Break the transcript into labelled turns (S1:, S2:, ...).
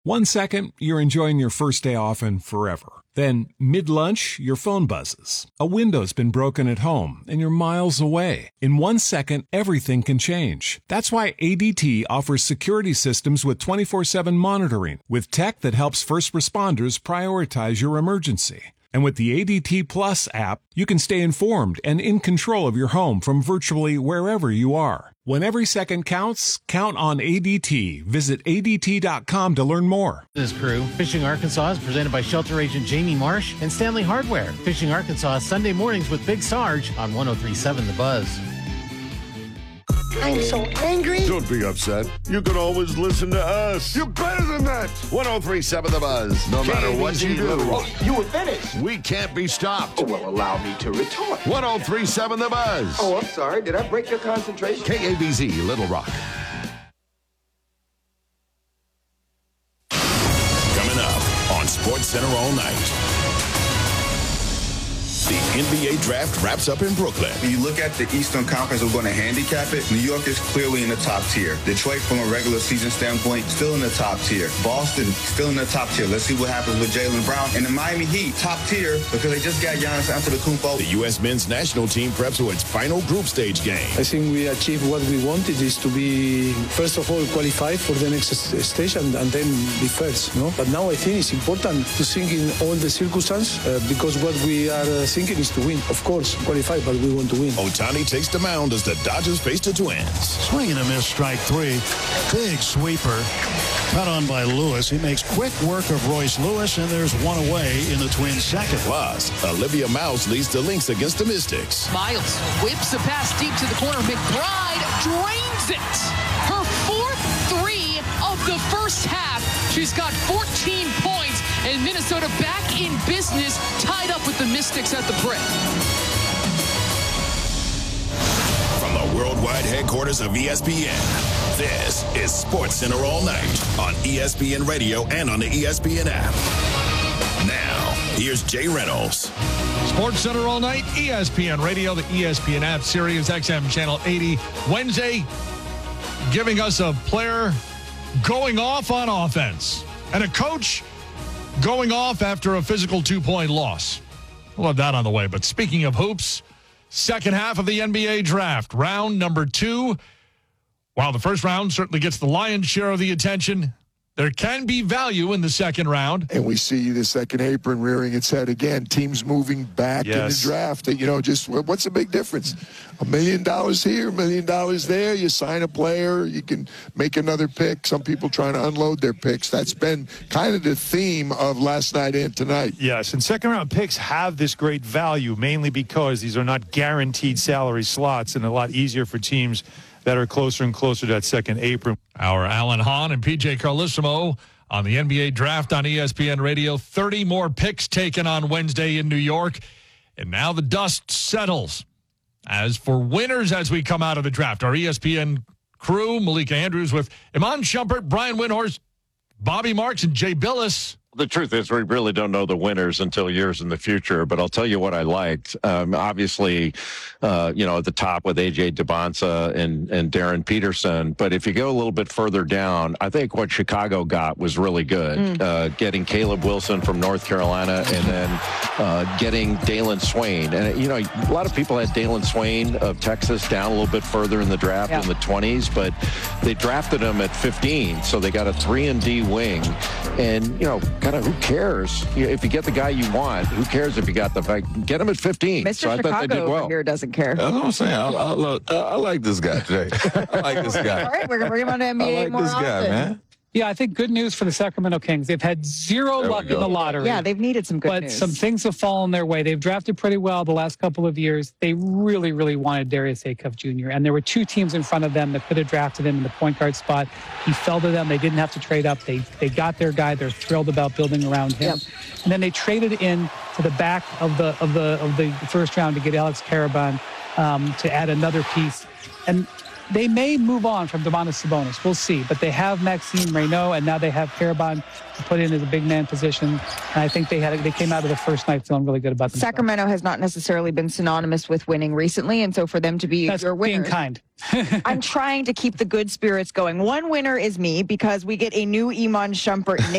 S1: 1 second, you're enjoying your first day off and forever. Then, mid-lunch, your phone buzzes. A window's been broken at home, and you're miles away. In 1 second, everything can change. That's why ADT offers security systems with 24/7 monitoring, with tech that helps first responders prioritize your emergency. And with the ADT Plus app, you can stay informed and in control of your home from virtually wherever you are. When every second counts, count on ADT. Visit ADT.com to learn more.
S2: This crew, Fishing Arkansas, is presented by Shelter Agent Jamie Marsh and Stanley Hardware. Fishing Arkansas, Sunday mornings with Big Sarge on 103.7 The Buzz.
S3: I'm so angry.
S4: Don't be upset. You can always listen to us.
S3: You're better than that.
S4: 103.7 The Buzz. No matter what you do,
S3: Little Rock. You were finished.
S4: we can't be stopped.
S3: Oh, well, allow me to retort.
S4: 103.7 The Buzz.
S3: Oh, I'm sorry. Did I break your concentration?
S4: KABZ, Little Rock.
S5: Coming up on Sports Center all night. The NBA draft wraps up in Brooklyn.
S6: When you look at the Eastern Conference, we're going to handicap it. New York is clearly in the top tier. Detroit, from a regular season standpoint, still in the top tier. Boston, still in the top tier. Let's see what happens with Jaylen Brown. And the Miami Heat, top tier, because they just got Giannis Antetokounmpo.
S5: The U.S. men's national team preps for its final group stage game.
S7: I think we achieved what we wanted, is to be, first of all, qualified for the next stage and then be first. No? But now I think it's important to think in all the circumstances because what we are thinking is to win. Of course, qualify, but we want to win.
S5: Ohtani takes the mound as the Dodgers face the Twins.
S8: Swing and a miss, strike three. Big sweeper. Cut on by Lewis. He makes quick work of Royce Lewis, and there's one away in the Twins' second.
S5: Plus, Olivia Mouse leads the Lynx against the Mystics.
S9: Miles whips a pass deep to the corner. McBride drains it. Her fourth three of the first half. She's got 14 points, and Minnesota back in business, tied up with the Mystics at the break.
S5: From the worldwide headquarters of ESPN, this is Sports Center all night on ESPN Radio and on the ESPN app. Now, here's Jay Reynolds.
S10: Sports Center all night, ESPN Radio, the ESPN app, Sirius XM Channel 80. Wednesday, giving us a player going off on offense and a coach going off after a physical 2-point loss. We'll have that on the way. But speaking of hoops, second half of the NBA draft, round number 2. While the first round certainly gets the lion's share of the attention, there can be value in the second round.
S11: And we see the second apron rearing its head again. Teams moving back in the draft. You know, just what's the big difference? $1 million here, $1 million there. You sign a player, you can make another pick. Some people trying to unload their picks. That's been kind of the theme of last night and tonight.
S12: Yes, and second-round picks have this great value, mainly because these are not guaranteed salary slots and a lot easier for teams that are closer and closer to that second apron.
S10: Our Alan Hahn and PJ Carlissimo on the NBA draft on ESPN Radio. 30 more picks taken on Wednesday in New York. And now the dust settles. As for winners as we come out of the draft, our ESPN crew, Malika Andrews with Iman Shumpert, Brian Windhorst, Bobby Marks, and Jay Billis.
S13: The truth is we really don't know the winners until years in the future, but I'll tell you what I liked. Obviously, at the top with A.J. Debonsa and Darren Peterson. But if you go a little bit further down, I think what Chicago got was really good. Getting Caleb Wilson from North Carolina and then getting Dalen Swain. And, a lot of people had Dalen Swain of Texas down a little bit further in the draft in the 20s, but they drafted him at 15, so they got a 3-and-D wing. And, kind of who cares? If you get the guy you want, who cares if you got the fact? Get him at 15.
S14: Mr.
S13: So I
S14: Chicago
S13: thought they did well.
S14: over here doesn't care.
S15: That's what I'm saying. I like this guy, Jay. I like this guy.
S14: All right, we're going to bring him on to NBA
S15: I like
S14: more
S15: this guy,
S14: often.
S15: man.
S16: Yeah, I think good news for the Sacramento Kings. They've had zero luck in the lottery.
S14: Yeah, they've needed some good news.
S16: But some things have fallen their way. They've drafted pretty well the last couple of years. They really, really wanted Darius Acuff Jr., and there were two teams in front of them that could have drafted him in the point guard spot. He fell to them. They didn't have to trade up. They got their guy. They're thrilled about building around him. And then they traded in to the back of the first round to get Alex Karaban to add another piece. And they may move on from Domantas Sabonis. We'll see. But they have Maxime Reynaud, and now they have Parabon to put in as a big man position. And I think they came out of the first night feeling really good about themselves.
S14: Sacramento has not necessarily been synonymous with winning recently, and so for them to be your winners,
S16: being kind.
S14: I'm trying to keep the good spirits going. One winner is me because we get a new Iman Shumpert